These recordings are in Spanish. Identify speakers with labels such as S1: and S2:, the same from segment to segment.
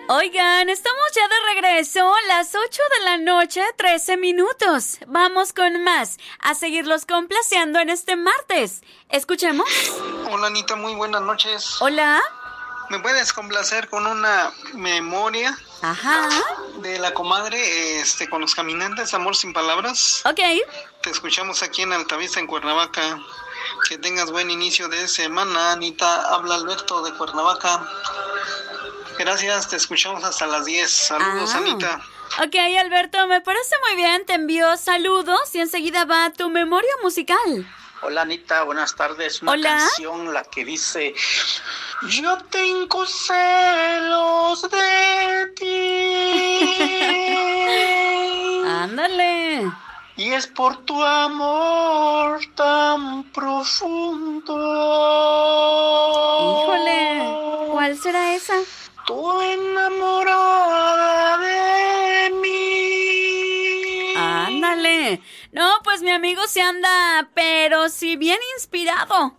S1: Oigan, estamos ya de regreso, las 8 de la noche, 13 minutos. Vamos con más, a seguirlos complaciendo en este martes. Escuchemos.
S2: Hola, Anita, muy buenas noches.
S1: Hola.
S2: ¿Me puedes complacer con una memoria?
S1: Ajá.
S2: De la comadre, con los caminantes, Amor sin palabras?
S1: Ok.
S2: Te escuchamos aquí en Altavista, en Cuernavaca. Que tengas buen inicio de semana, Anita. Habla Alberto de Cuernavaca. Gracias, te escuchamos hasta las 10. Saludos, Anita.
S1: Ok, Alberto, me parece muy bien. Te envío saludos y enseguida va tu memoria musical.
S3: Hola, Anita, buenas tardes. Una canción, la que dice: yo tengo celos de ti.
S1: Ándale.
S3: Y es por tu amor tan profundo.
S1: Híjole, ¿cuál será esa?
S3: Tú enamorada de mí.
S1: Ándale. No, pues mi amigo se anda, pero sí bien inspirado.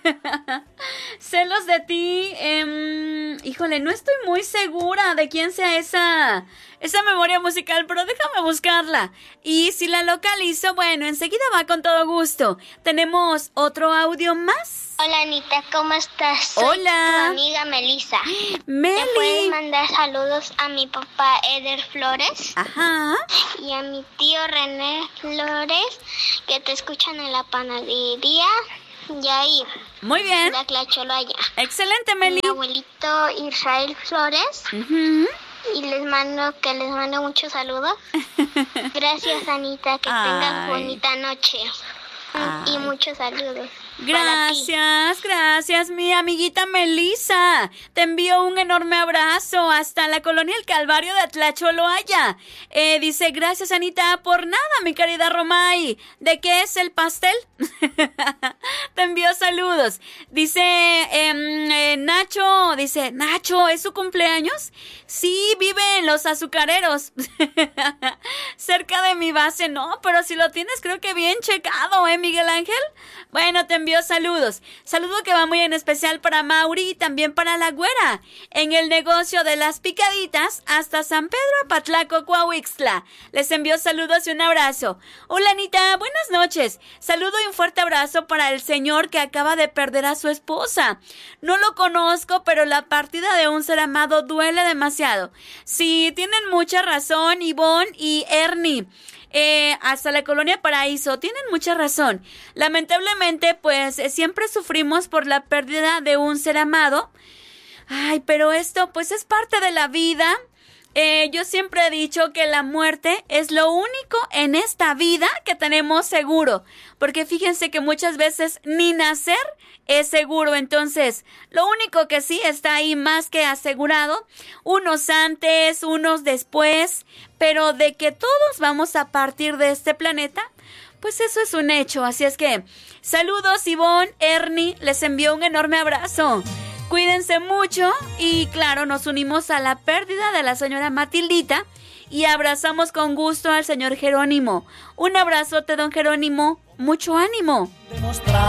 S1: Celos de ti. Híjole, no estoy muy segura de quién sea esa memoria musical, pero déjame buscarla. Y si la localizo, bueno, enseguida va con todo gusto. ¿Tenemos otro audio más?
S4: Hola, Anita, ¿cómo estás?
S1: Hola.
S4: Soy tu amiga Melissa.
S1: Meli.
S4: ¿Me puedes mandar saludos a mi papá Eder Flores?
S1: Ajá.
S4: Y a mi tío René Flores, que te escuchan en la panadería Yair.
S1: Muy bien.
S4: La Tlacholoaya.
S1: Excelente, Meli.
S4: Mi abuelito Israel Flores. Y les mando muchos saludos. Gracias, Anita, que tengas bonita noche. Y muchos saludos.
S1: Gracias, mi amiguita Melissa. Te envío un enorme abrazo hasta la colonia El Calvario de Tlacholoaya. Dice, gracias, Anita, por nada, mi querida Romay. ¿De qué es el pastel? Te envío saludos. Dice Nacho, ¿es su cumpleaños? Sí, vive en Los Azucareros. Cerca de mi base, no, pero si lo tienes creo que bien checado, Miguel Ángel. Bueno, te envío saludos. Saludo que va muy en especial para Mauri y también para la güera. En el negocio de las picaditas hasta San Pedro Apatlaco, Coahuixtla. Les envío saludos y un abrazo. Hola, Anita, buenas noches. Saludo y un fuerte abrazo para el señor que acaba de perder a su esposa. No lo conozco, pero la partida de un ser amado duele demasiado. Sí, tienen mucha razón, Ivonne y Ernie. Hasta la colonia Paraíso, tienen mucha razón. Lamentablemente, pues siempre sufrimos por la pérdida de un ser amado. Ay, pero esto pues es parte de la vida. Yo siempre he dicho que la muerte es lo único en esta vida que tenemos seguro, porque fíjense que muchas veces ni nacer es seguro. Entonces, lo único que sí está ahí más que asegurado, unos antes, unos después, pero de que todos vamos a partir de este planeta, pues eso es un hecho. Así es que, saludos, Ivonne, Ernie, les envío un enorme abrazo. Cuídense mucho y claro, nos unimos a la pérdida de la señora Matildita y abrazamos con gusto al señor Jerónimo. Un abrazote, don Jerónimo, mucho ánimo.
S5: Demostrar